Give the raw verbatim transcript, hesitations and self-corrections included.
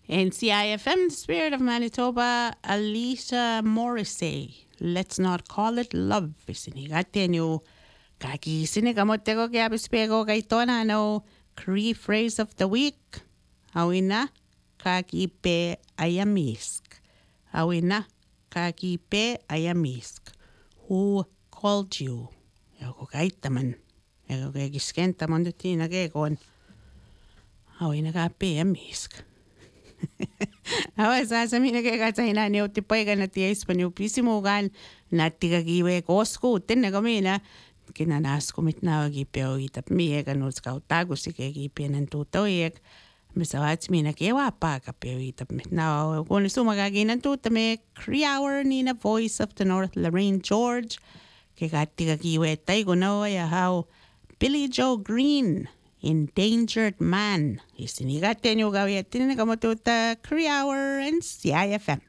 In C I F M, the Spirit of Manitoba, Alicia Morrissey. Let's not call it love. Isinigate nyo. Kaki sinigamot ko kaya bispego kay tona no. Cree phrase of the week. Awina. Kaki pe ayamisk. Awina. Kaki pe ayamisk. Who called you? Yoko kay taman. Yoko kay gisken taman dutina kay kon. Awina ka pe ayamisk. Awa sasa mina kaya kata ina ni utipay ka na tiya Espanyol pisimugan na tigagiwe ko skutin na kami na kinanas ko mitna gipeo itap miye kanus ka utago si kaya gipia ng tutoyek misawats mina kaya wapa ka peo itap mitna kung sumagagi ng tutame Cree Hour ni na Voice of the North Lorraine George kaya tigagiwe tayo ko na waya how Billy Joe Green Endangered Man. Isinigate nyo gawi at tinagamotuta Cree Hour and C I F M.